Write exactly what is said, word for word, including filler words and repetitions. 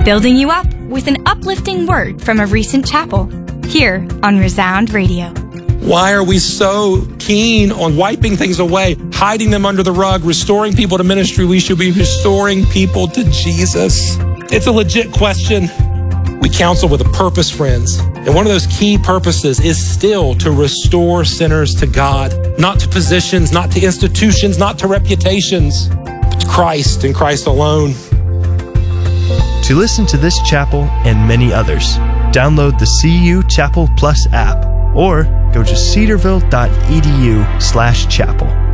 building you up with an uplifting word from a recent chapel, here on Resound Radio. Why are we so keen on wiping things away, hiding them under the rug, restoring people to ministry? We should be restoring people to Jesus. It's a legit question. We counsel with a purpose, friends. And one of those key purposes is still to restore sinners to God, not to positions, not to institutions, not to reputations, but to Christ and Christ alone. To listen to this chapel and many others, download the C U Chapel Plus app or go to cedarville dot e d u slash chapel.